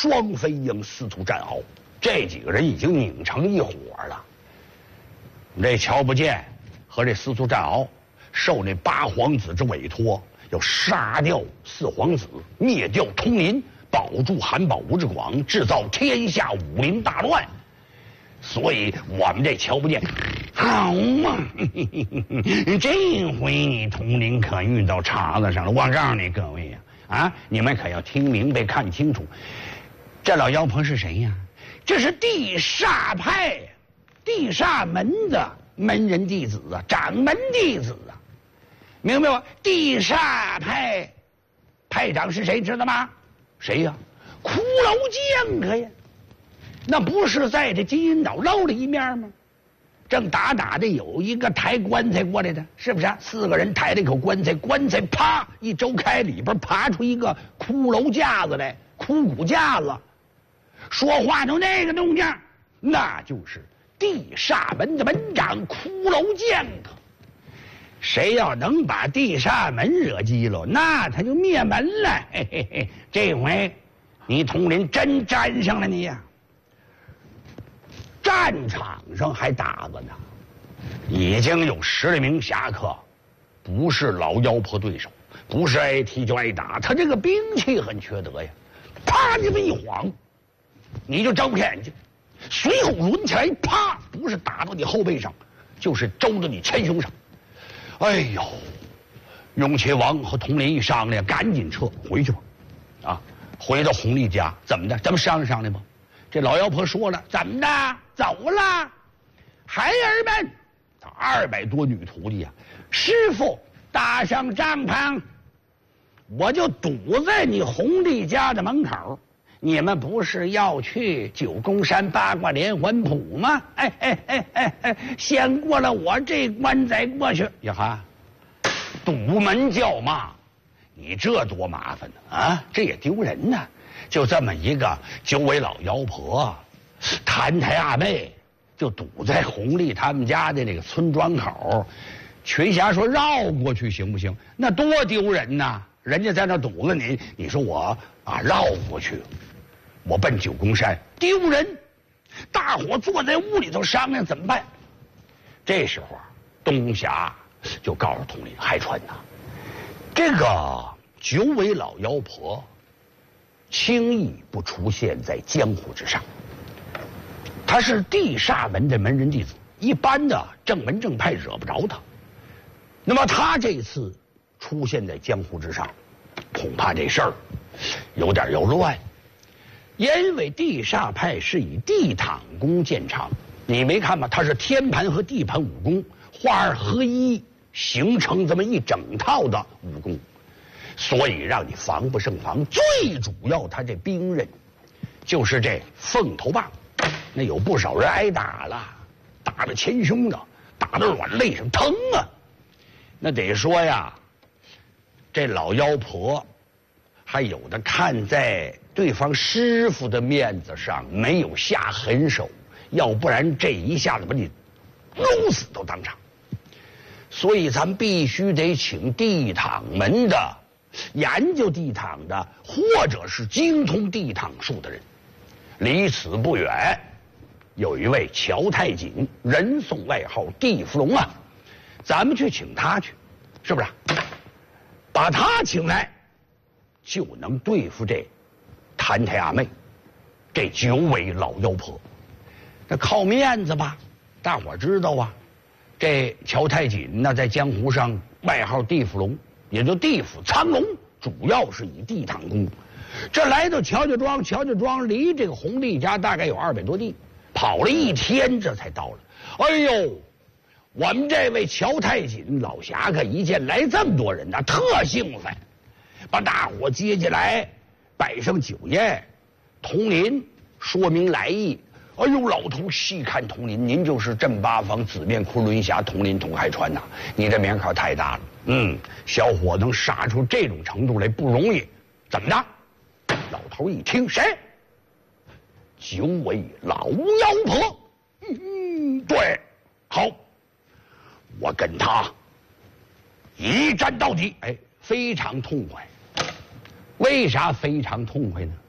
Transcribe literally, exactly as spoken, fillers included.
双飞鹰、司徒战鳌，这几个人已经拧成一伙了。这乔不见和这司徒战鳌受那八皇子之委托，要杀掉四皇子，灭掉通林，保住韩宝吴志广，制造天下武林大乱。所以我们这乔不见，好嘛，这回你通灵可遇到茬子上了。我告诉你各位呀、啊，啊，你们可要听明白看清楚，这老妖婆是谁呀？这是地煞派地煞门的门人弟子啊，掌门弟子啊，明白吗？地煞派派长是谁知道吗？谁呀？骷髅剑客呀！那不是在这金银岛露了一面吗？正打打的有一个抬棺材过来的，是不是啊？四个人抬了一口棺材，棺材啪一周开，里边爬出一个骷髅架子来，枯骨架子，说话就那个动静，那就是地煞门的门长骷髅剑客。谁要能把地煞门惹急了，那他就灭门了。嘿嘿嘿，这回你通灵真沾上了你呀、啊！战场上还打着呢，已经有十来名侠客，不是老妖婆对手，不是挨踢就挨打，他这个兵器很缺德呀，啪这么一晃，你就睁不开眼睛，随后抡起来，啪，不是打到你后背上，就是周到你前胸上。哎呦，雍且王和佟林一商量，赶紧撤回去吧，啊，回到弘历家，怎么的？咱们商量商量吧。这老妖婆说了，怎么的？走了，孩儿们，他二百多女徒弟啊，师傅搭上帐篷，我就堵在你弘历家的门口。你们不是要去九宫山八卦连环谱吗？哎哎哎哎哎，先过了我这关再过去。呀哈，堵门叫骂，你这多麻烦呢啊！这也丢人呐。就这么一个九尾老妖婆，谭台阿妹，就堵在弘历他们家的那个村庄口。群侠说绕过去行不行？那多丢人呐！人家在那堵着你，你说我啊绕过去，我奔九宫山，丢人！大伙坐在屋里头商量怎么办。这时候，东侠就告诉统领海川呐，这个九尾老妖婆轻易不出现在江湖之上，他是地煞门的门人弟子，一般的正门正派惹不着他。那么他这次出现在江湖之上，恐怕这事儿有点要乱，因为地煞派是以地躺功见长，你没看吗？他是天盘和地盘武功化二合一，形成这么一整套的武功。所以让你防不胜防，最主要他这兵刃就是这凤头棒，那有不少人挨打了，打到前胸的，打到软肋上，疼啊！那得说呀，这老妖婆还有的看在对方师傅的面子上没有下狠手，要不然这一下子把你弄死都当场。所以咱必须得请地躺门的研究地躺的，或者是精通地躺术的人。离此不远，有一位乔太锦，人送外号地芙蓉啊，咱们去请他去，是不是？把他请来，就能对付这谭台阿妹，这九尾老妖婆。那靠面子吧，大伙知道啊。这乔太锦那在江湖上外号地芙蓉，也就地府苍龙，主要是以地躺功。这来到乔家庄，乔家庄离这个弘历家大概有二百多地，跑了一天这才到了。哎呦，我们这位乔太锦老侠客一见来这么多人呢，特兴奋，把大伙接进来，摆上酒宴，同林说明来意。哎呦，老头细看佟林，您就是镇八方紫面昆仑侠佟林佟海川呐，你这面孔太大了。嗯，小伙能杀出这种程度来不容易，怎么的？老头一听，谁？九尾老妖婆。嗯，对，好，我跟他一战到底。哎，非常痛快。为啥非常痛快呢？